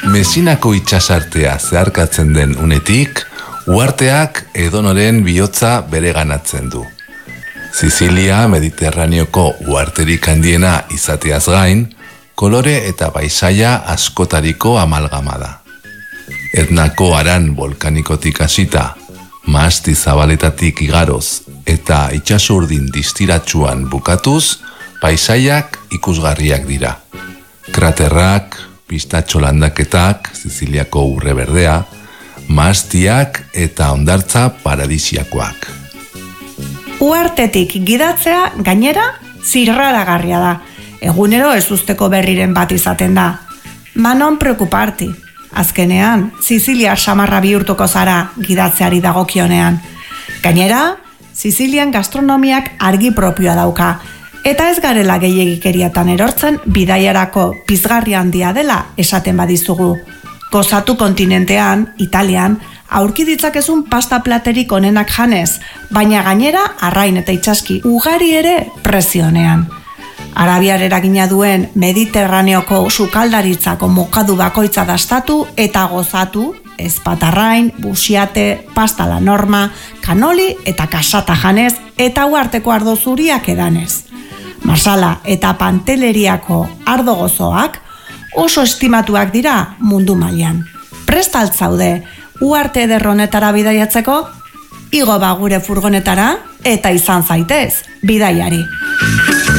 Mesinako itsasartea zeharkatzen den unetik, uharteak edonoren bihotza bereganatzen du. Sizilia Mediterraneoko uharterik handiena izateaz gain, kolore eta paisaia askotariko amalgama da. Etnako aran volkanikotik hasita, mahasti zabaletatik igaroz eta itsasurdin distiratsuan bukatuz, paisaiak ikusgarriak dira. Kraterrak, pistatxo landaketak, Siziliako urre berdea, mahastiak eta hondartza paradisiakoak. Uhartetik gidatzea gainera zirraragarria da. Egunero ez usteko berriren bat izaten da. Manon preocuparti. Azkenean, Sizilia samarra bihurtuko zara gidatzeari dagokionean. Gainera, Sizilian gastronomiak argi propioa dauka. Eta ez garela gehiegikeriatan erortzen bidaiarako pizgarri handia dela esaten badizugu. Gozatu kontinentean, Italian, aurki ditzakezun pasta platerik onenak janez, baina gainera arrain eta itsaski ugari ere prezionean. Arabiar eragina duen Mediterraneoko sukaldaritzako mokadu bakoitza dastatu eta gozatu, ezpatarrain, busiate, pasta la norma, kanoli eta kasata janez eta uharteko ardo zuriak edanez. Marsala eta panteleriako ardo gozoak oso estimatuak dira mundu mailan. Prest al zaude uharte eder honetara bidaiatzeko? Igo ba gure furgonetara eta izan zaitez bidaiari.